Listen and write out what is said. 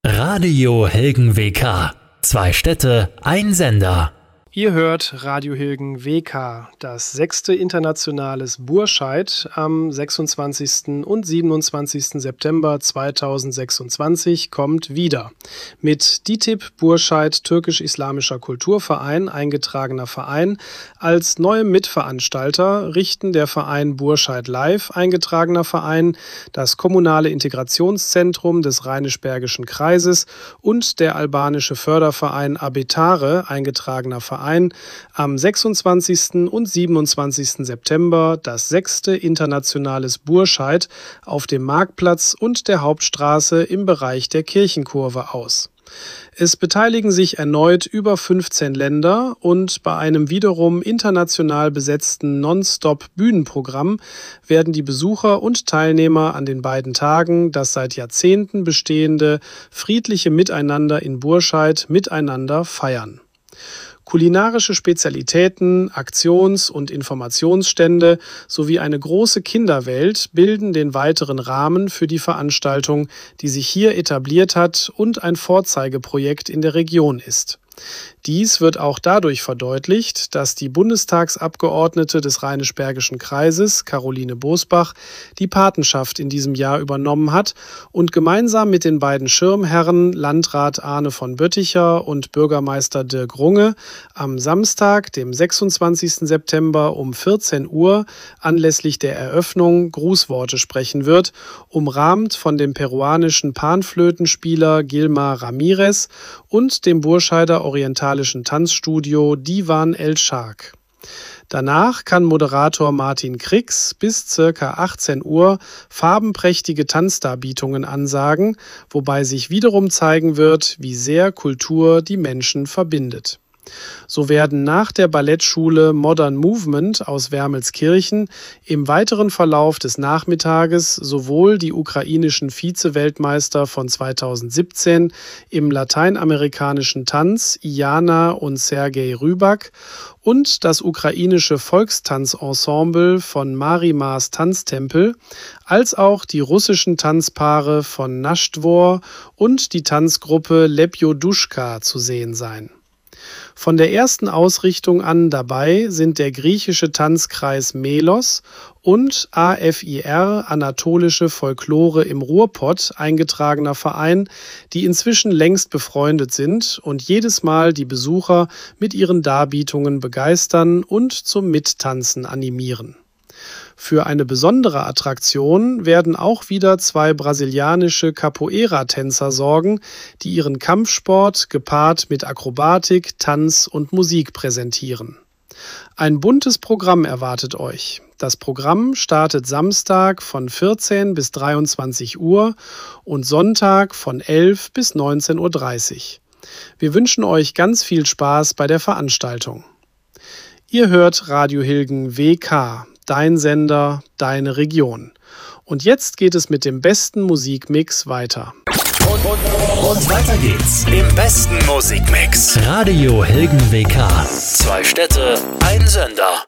Radio Hilgen WK. 2 Städte, ein Sender. Ihr hört Radio Hilgen WK, das 6. internationales Burscheid am 26. und 27. September 2026 kommt wieder. Mit DİTİB Burscheid Türkisch-Islamischer Kulturverein, eingetragener Verein, als neuem Mitveranstalter richten der Verein Burscheid Live, eingetragener Verein, das kommunale Integrationszentrum des Rheinisch-Bergischen Kreises und der albanische Förderverein Abetare, eingetragener Verein, am 26. und 27. September das 6. internationales Burscheid auf dem Marktplatz und der Hauptstraße im Bereich der Kirchenkurve aus. Es beteiligen sich erneut über 15 Länder und bei einem wiederum international besetzten Non-Stop-Bühnenprogramm werden die Besucher und Teilnehmer an den beiden Tagen das seit Jahrzehnten bestehende friedliche Miteinander in Burscheid miteinander feiern. Kulinarische Spezialitäten, Aktions- und Informationsstände sowie eine große Kinderwelt bilden den weiteren Rahmen für die Veranstaltung, die sich hier etabliert hat und ein Vorzeigeprojekt in der Region ist. Dies wird auch dadurch verdeutlicht, dass die Bundestagsabgeordnete des Rheinisch-Bergischen Kreises, Caroline Bosbach, die Patenschaft in diesem Jahr übernommen hat und gemeinsam mit den beiden Schirmherren Landrat Arne von Bötticher und Bürgermeister Dirk Runge am Samstag, dem 26. September um 14 Uhr anlässlich der Eröffnung Grußworte sprechen wird, umrahmt von dem peruanischen Panflötenspieler Gilmar Ramirez und dem Burscheider orientalischen Tanzstudio Divan El Shark. Danach kann Moderator Martin Krix bis ca. 18 Uhr farbenprächtige Tanzdarbietungen ansagen, wobei sich wiederum zeigen wird, wie sehr Kultur die Menschen verbindet. So werden nach der Ballettschule Modern Movement aus Wermelskirchen im weiteren Verlauf des Nachmittages sowohl die ukrainischen Vize-Weltmeister von 2017 im lateinamerikanischen Tanz Iyana und Sergej Rybak und das ukrainische Volkstanzensemble von Marimars Tanztempel, als auch die russischen Tanzpaare von Naschtwor und die Tanzgruppe Lebjoduschka zu sehen sein. Von der ersten Ausrichtung an dabei sind der griechische Tanzkreis Melos und AFIR Anatolische Folklore im Ruhrpott, eingetragener Verein, die inzwischen längst befreundet sind und jedes Mal die Besucher mit ihren Darbietungen begeistern und zum Mittanzen animieren. Für eine besondere Attraktion werden auch wieder 2 brasilianische Capoeira-Tänzer sorgen, die ihren Kampfsport gepaart mit Akrobatik, Tanz und Musik präsentieren. Ein buntes Programm erwartet euch. Das Programm startet Samstag von 14 bis 23 Uhr und Sonntag von 11 bis 19.30 Uhr. Wir wünschen euch ganz viel Spaß bei der Veranstaltung. Ihr hört Radio Hilgen WK. Dein Sender, deine Region. Und jetzt geht es mit dem besten Musikmix weiter. Und weiter geht's im besten Musikmix. Radio Hilgen WK. 2 Städte, ein Sender.